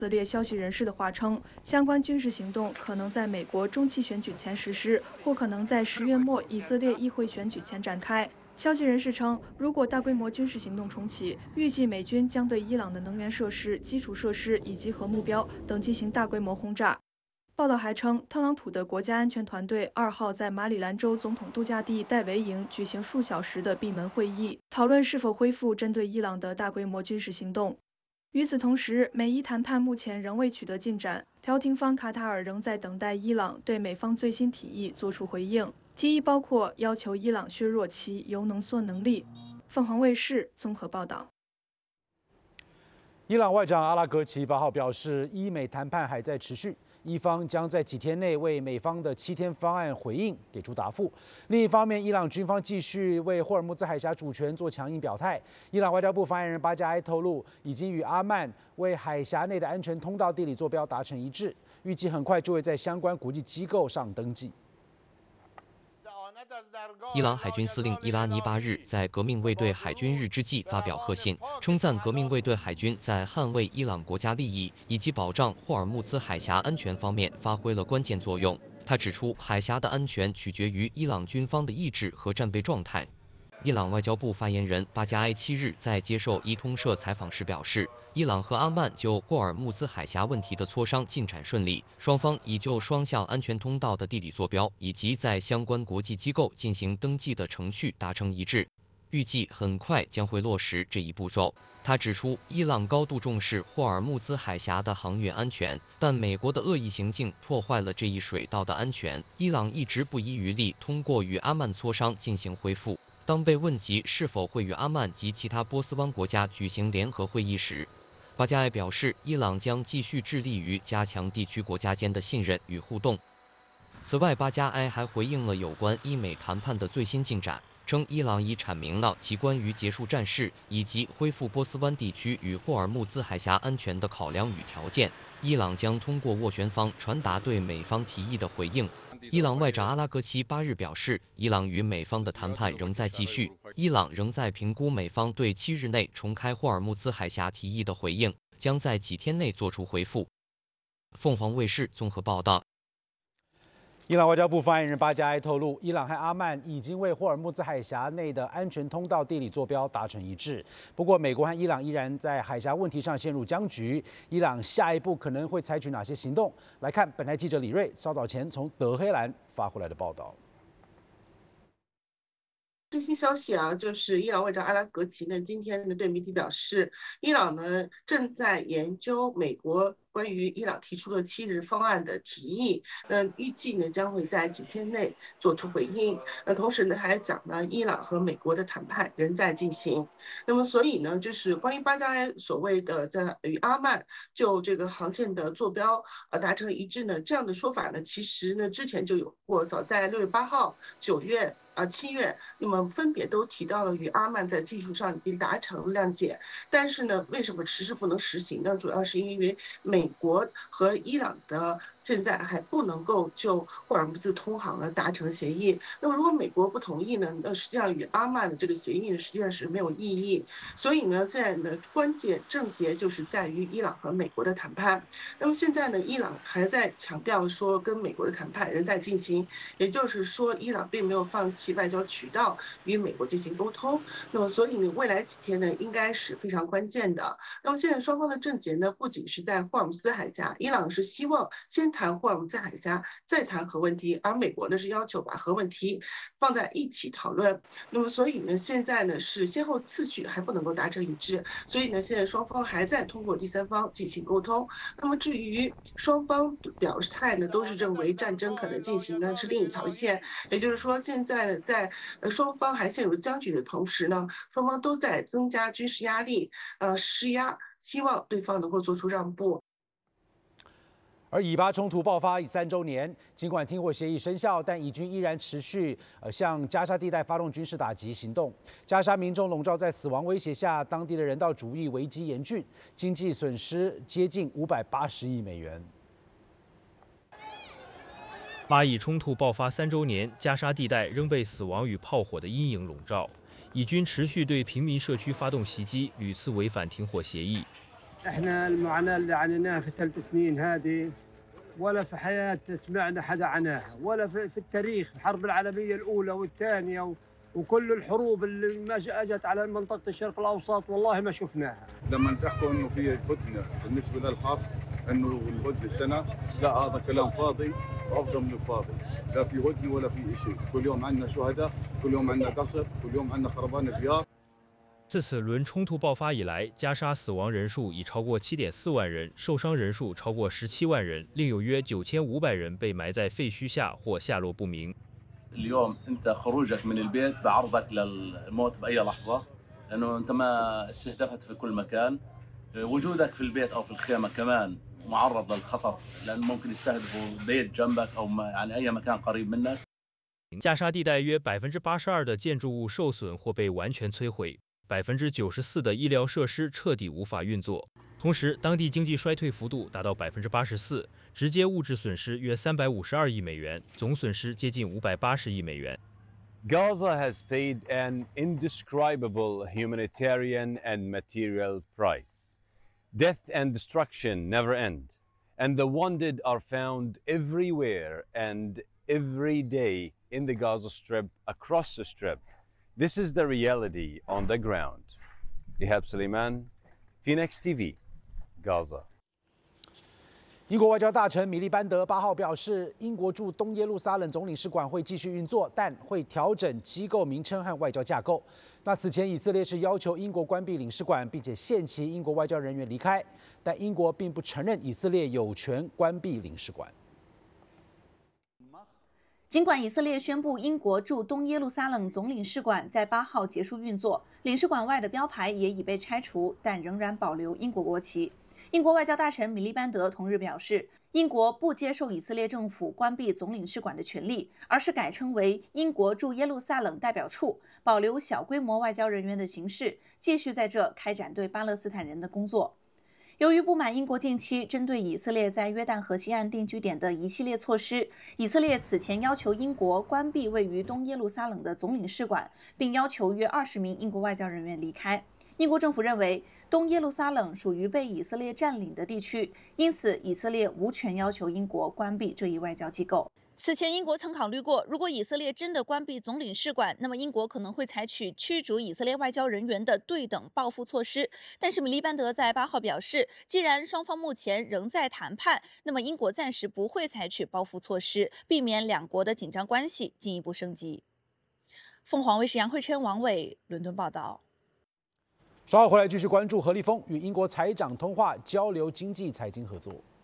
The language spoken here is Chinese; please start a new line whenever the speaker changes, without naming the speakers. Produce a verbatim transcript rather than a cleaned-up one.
以色列消息人士的话称，相关军事行动可能在美国中期选举前实施，或可能在十月末以色列议会选举前展开。消息人士称，如果大规模军事行动重启，预计美军将对伊朗的能源设施、基础设施以及核目标等进行大规模轰炸。报道还称，特朗普的国家安全团队二号在马里兰州总统度假地戴维营举行数小时的闭门会议，讨论是否恢复针对伊朗的大规模军事行动。与此同时，美伊谈判目前仍未取得进展，调停方卡塔尔仍在等待伊朗对美方最新提议作出回应。提议包括要求伊朗削弱其铀浓缩能力。凤凰卫视综合报道。
伊朗外长阿拉格齐八号表示，伊美谈判还在持续，伊方将在几天内为美方的七天方案回应，给出答复。另一方面，伊朗军方继续为霍尔木兹海峡主权做强硬表态。伊朗外交部发言人巴加埃透露，已经与阿曼为海峡内的安全通道地理坐标达成一致，预计很快就会在相关国际机构上登记。
伊朗海军司令伊拉尼八日在革命卫队海军日之际发表贺信，称赞革命卫队海军在捍卫伊朗国家利益以及保障霍尔木兹海峡安全方面发挥了关键作用。他指出，海峡的安全取决于伊朗军方的意志和战备状态。伊朗外交部发言人巴加埃七日在接受伊通社采访时表示，伊朗和阿曼就霍尔木兹海峡问题的磋商进展顺利，双方已就双向安全通道的地理坐标以及在相关国际机构进行登记的程序达成一致，预计很快将会落实这一步骤。他指出，伊朗高度重视霍尔木兹海峡的航运安全，但美国的恶意行径破坏了这一水道的安全。伊朗一直不遗余力通过与阿曼磋商进行恢复。当被问及是否会与阿曼及其他波斯湾国家举行联合会议时，巴加埃表示，伊朗将继续致力于加强地区国家间的信任与互动。此外，巴加埃还回应了有关伊美谈判的最新进展，称伊朗已阐明了其关于结束战事以及恢复波斯湾地区与霍尔木兹海峡安全的考量与条件。伊朗将通过斡旋方传达对美方提议的回应。伊朗外长阿拉格齐八日表示，伊朗与美方的谈判仍在继续，伊朗仍在评估美方对七日内重开霍尔木兹海峡提议的回应，将在几天内作出回复。凤凰卫视综合报道。
伊朗外交部发言人巴加埃透露，伊朗和阿曼已经为霍尔木兹海峡内的安全通道地理坐标达成一致。不过，美国和伊朗依然在海峡问题上陷入僵局。伊朗下一步可能会采取哪些行动？来看本台记者李瑞稍早前从德黑兰发回来的报道。
最新消息啊，就是伊朗外长阿拉格齐呢，今天呢对媒体表示，伊朗呢正在研究美国关于伊朗提出的七日方案的提议，那预计呢将会在几天内做出回应。那同时呢，还讲了伊朗和美国的谈判仍在进行。那么所以呢，就是关于巴加埃所谓的在与阿曼就这个航线的坐标呃达成一致呢，这样的说法呢，其实呢之前就有过，早在六月八号、九月。啊，七月，那么分别都提到了与阿曼在技术上已经达成谅解，但是呢，为什么迟迟不能实行呢？主要是因为美国和伊朗的现在还不能够就霍尔木兹通航呢达成协议。那么如果美国不同意呢，那实际上与阿曼的这个协议呢实际上是没有意义。所以呢，现在呢关键症结就是在于伊朗和美国的谈判。那么现在呢，伊朗还在强调说跟美国的谈判仍在进行，也就是说，伊朗并没有放弃其外交渠道与美国进行沟通，那么所以呢，未来几天呢，应该是非常关键的。那么现在双方的症结呢，不仅是在霍尔木兹海峡，伊朗是希望先谈霍尔木兹海峡，再谈核问题，而美国呢是要求把核问题放在一起讨论。那么所以呢，现在呢是先后次序还不能够达成一致，所以呢，现在双方还在通过第三方进行沟通。那么至于双方表态呢，都是认为战争可能进行的是另一条线，也就是说，现在在呃双方还陷入僵局的同时呢，双方都在增加军事压力，呃施压，希望对方能够做出让步。
而以巴冲突爆发三周年，尽管停火协议生效，但以军依然持续呃向加沙地带发动军事打击行动。加沙民众笼罩在死亡威胁下，当地的人道主义危机严峻，经济损失接近五百八十亿美元。
巴以冲突爆发三周年，加沙地带仍被死亡与炮火的阴影笼罩。以军持续对平民社区发动袭击，屡次违反停火协议。
احنا المعاناه اللي عانيناها في ثلاث سنين هذه ولا في حياه سمعنا حدا عنها، ولا في, في التاريخ الحرب العالميه الاولى والثانيه وكل الحروب اللي ما اجت على منطقه الشرق الاوسط والله ما شفناها.
لما تحكوا انه في هدنه بالنسبه للحرب انه الهدنه سنه، لا هذا كلام فاضي وافضل من الفاضي، لا في هدنه ولا في شيء، كل يوم عندنا شهداء، كل يوم عندنا قصف، كل يوم عندنا خربان ديار。
自此轮冲突爆发以来，加沙死亡人数已超过七点四万人，受伤人数超过十七万人，另有约九千五百人被埋在废墟下或下落不明。
اليوم انت خروجك من البيت بعرضك للموت باي لحظه، لانه انت ما استهدفت في كل مكان، وجودك في البيت او في الخيمه كمان معرض للخطر، لانه ممكن يستهدفوا بيت جنبك او يعني اي مكان قريب منك。
加沙地带约百分之八十二的建筑物受损或被完全摧毁。百分之九十四的医疗设施彻底无法运作，同时当地经济衰退幅度达到百分之八十四，直接物质损失约三百五十二亿美元，总损失接近五百八十亿美元。
Gaza has paid an indescribable humanitarian and material price. Death and destruction never end, and the wounded are found everywhere and every day in the Gaza Strip, across the Strip.This is the reality on the ground. Ihab Suleiman, Phoenix T V, Gaza.
英国外交大臣米利班德八号表示，英国驻东耶路撒冷总领事馆会继续运作，但会调整机构名称和外交架构。那此前以色列是要求英国关闭领事馆，并且限期英国外交人员离开，但英国并不承认以色列有权关闭领事馆。
尽管以色列宣布英国驻东耶路撒冷总领事馆在八号结束运作，领事馆外的标牌也已被拆除，但仍然保留英国国旗。英国外交大臣米利班德同日表示，英国不接受以色列政府关闭总领事馆的权利，而是改称为英国驻耶路撒冷代表处，保留小规模外交人员的形式，继续在这开展对巴勒斯坦人的工作。由于不满英国近期针对以色列在约旦河西岸定居点的一系列措施，以色列此前要求英国关闭位于东耶路撒冷的总领事馆，并要求约二十名英国外交人员离开。英国政府认为东耶路撒冷属于被以色列占领的地区，因此以色列无权要求英国关闭这一外交机构。此前，英国曾考虑过，如果以色列真的关闭总领事馆，那么英国可能会采取驱逐以色列外交人员的对等报复措施。但是米利班德在八号表示，既然双方目前仍在谈判，那么英国暂时不会采取报复措施，避免两国的紧张关系进一步升级。凤凰卫视杨慧琛、王伟伦敦报道。
稍后回来继续关注何立峰与英国财长通话，交流经济财经合作。